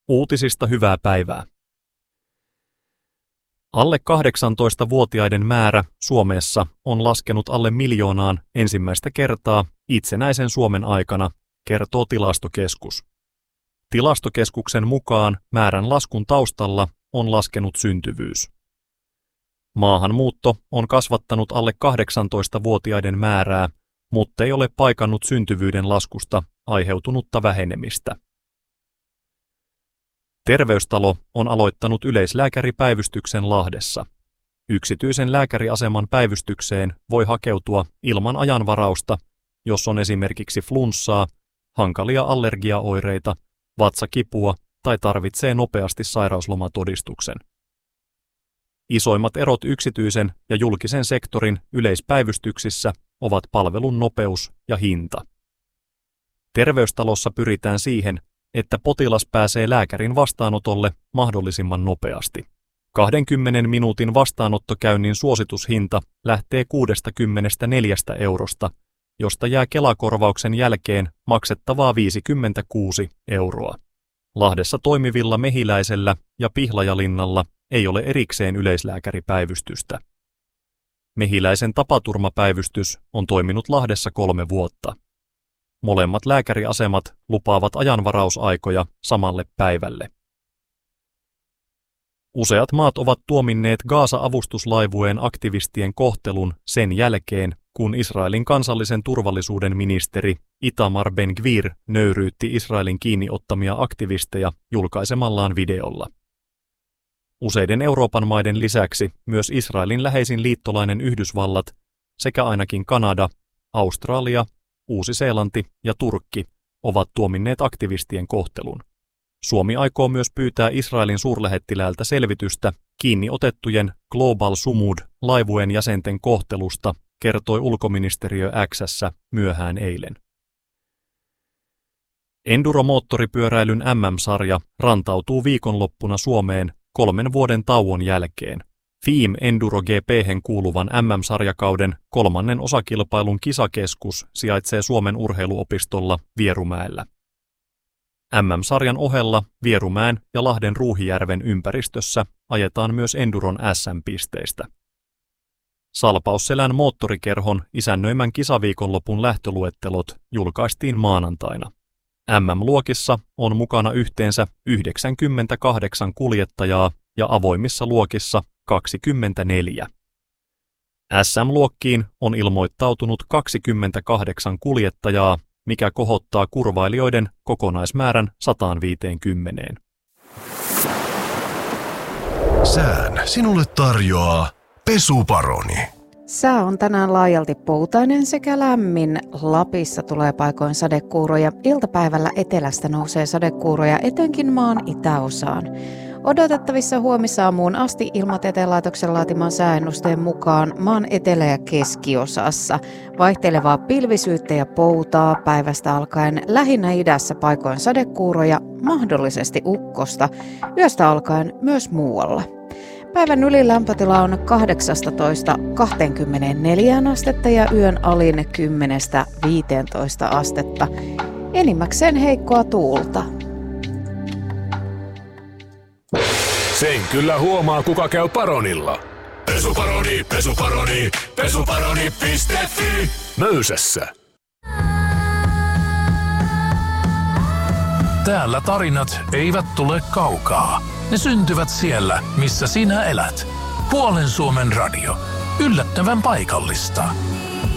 Uutisista hyvää päivää. Alle 18-vuotiaiden määrä Suomessa on laskenut alle 1 miljoonaan ensimmäistä kertaa itsenäisen Suomen aikana, kertoo Tilastokeskus. Tilastokeskuksen mukaan määrän laskun taustalla on laskenut syntyvyys. Maahanmuutto on kasvattanut alle 18-vuotiaiden määrää, mutta ei ole paikannut syntyvyyden laskusta aiheutunutta vähenemistä. Terveystalo on aloittanut yleislääkäripäivystyksen Lahdessa. Yksityisen lääkäriaseman päivystykseen voi hakeutua ilman ajanvarausta, jos on esimerkiksi flunssaa, hankalia allergiaoireita, vatsakipua tai tarvitsee nopeasti sairauslomatodistuksen. Isoimmat erot yksityisen ja julkisen sektorin yleispäivystyksissä ovat palvelun nopeus ja hinta. Terveystalossa pyritään siihen, että potilas pääsee lääkärin vastaanotolle mahdollisimman nopeasti. 20 minuutin vastaanottokäynnin suositushinta lähtee 64 €, josta jää Kela-korvauksen jälkeen maksettavaa 56 €. Lahdessa toimivilla Mehiläisellä ja Pihlajalinnalla ei ole erikseen yleislääkäripäivystystä. Mehiläisen tapaturmapäivystys on toiminut Lahdessa 3 vuotta. Molemmat lääkäriasemat lupaavat ajanvarausaikoja samalle päivälle. Useat maat ovat tuominneet Gaza-avustuslaivueen aktivistien kohtelun sen jälkeen, kun Israelin kansallisen turvallisuuden ministeri Itamar Ben-Gvir nöyryytti Israelin kiinniottamia aktivisteja julkaisemallaan videolla. Useiden Euroopan maiden lisäksi myös Israelin läheisin liittolainen Yhdysvallat sekä ainakin Kanada, Australia, Uusi-Seelanti ja Turkki ovat tuominneet aktivistien kohtelun. Suomi aikoo myös pyytää Israelin suurlähettiläältä selvitystä kiinni otettujen Global Sumud-laivueen jäsenten kohtelusta, kertoi ulkoministeriö X:ssä myöhään eilen. Enduro-moottoripyöräilyn MM-sarja rantautuu viikonloppuna Suomeen 3 vuoden tauon jälkeen. FIM Enduro GP:hen kuuluvan MM-sarjakauden 3. osakilpailun kisakeskus sijaitsee Suomen urheiluopistolla Vierumäellä. MM-sarjan ohella Vierumäen ja Lahden Ruuhijärven ympäristössä ajetaan myös Enduron SM-pisteistä. Salpausselän moottorikerhon isännöimän kisaviikonlopun lähtöluettelot julkaistiin maanantaina. MM-luokissa on mukana yhteensä 98 kuljettajaa ja avoimissa luokissa 24. SM-luokkiin on ilmoittautunut 28 kuljettajaa, mikä kohottaa kurvailijoiden kokonaismäärän 150. Sään sinulle tarjoaa Pesuparoni. Sää on tänään laajalti poutainen sekä lämmin. Lapissa tulee paikoin sadekuuroja. Iltapäivällä etelästä nousee sadekuuroja etenkin maan itäosaan. Odotettavissa huomisaamuun asti Ilmatieteen laitoksen laatiman sääennusteen mukaan maan etelä- ja keskiosassa. Vaihtelevaa pilvisyyttä ja poutaa päivästä alkaen lähinnä idässä paikoin sadekuuroja, mahdollisesti ukkosta, yöstä alkaen myös muualla. Päivän ylilämpötila on 18–24 astetta ja yön alin 10–15 astetta. Enimmäkseen heikkoa tuulta. Sen kyllä huomaa, kuka käy Paronilla. Pesuparoni, pesuparoni, pesuparoni.fi. Möysässä. Täällä tarinat eivät tule kaukaa. Ne syntyvät siellä, missä sinä elät. Puolen Suomen radio. Yllättävän paikallista.